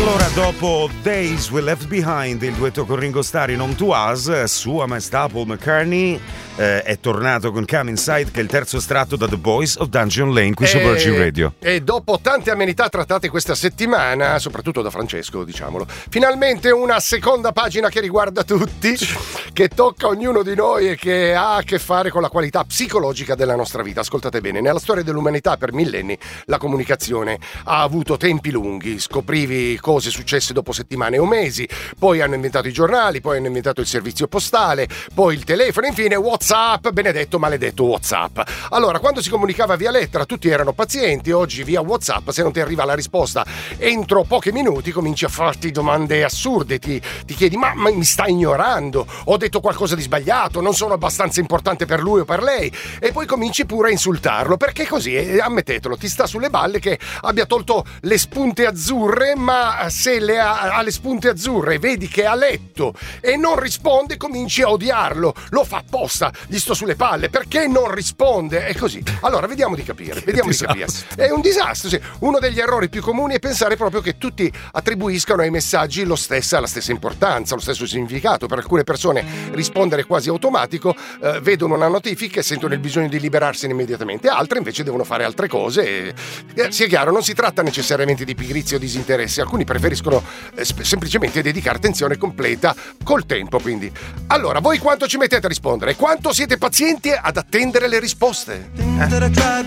allora, dopo Days We Left Behind, il duetto con Ringo Starr in Home to Us, sua maestà Paul McCartney è tornato con Come Inside, che è il terzo estratto da The Boys of Dungeon Lane qui su Virgin Radio. E dopo tante amenità trattate questa settimana, soprattutto da Francesco, diciamolo, finalmente una seconda pagina che riguarda tutti, che tocca ognuno di noi e che ha a che fare con la qualità psicologica della nostra vita. Ascoltate bene, nella storia dell'umanità per millenni la comunicazione ha avuto tempi lunghi, scoprivi cose successe dopo settimane o mesi, poi hanno inventato i giornali, poi hanno inventato il servizio postale, poi il telefono, infine WhatsApp, benedetto maledetto WhatsApp. Allora, quando si comunicava via lettera tutti erano pazienti, oggi via WhatsApp se non ti arriva la risposta entro pochi minuti cominci a farti domande assurde, ti chiedi ma mi sta ignorando, ho detto qualcosa di sbagliato, non sono abbastanza importante per lui o per lei, e poi cominci pure a insultarlo, perché così, ammettetelo, ti sta sulle balle che abbia tolto le spunte azzurre, ma se ha le spunte azzurre vedi che è a letto e non risponde, cominci a odiarlo, lo fa apposta, gli sto sulle palle, perché non risponde? E così. Allora, vediamo di capire. È un disastro, sì. Uno degli errori più comuni è pensare proprio che tutti attribuiscano ai messaggi la stessa importanza, lo stesso significato. Per alcune persone rispondere quasi automatico, vedono una notifica e sentono il bisogno di liberarsene immediatamente, altre invece devono fare altre cose. Sia chiaro, non si tratta necessariamente di pigrizia o disinteresse, alcuni preferiscono semplicemente dedicare attenzione completa col tempo. Quindi, allora, voi quanto ci mettete a rispondere? Quanto siete pazienti ad attendere le risposte?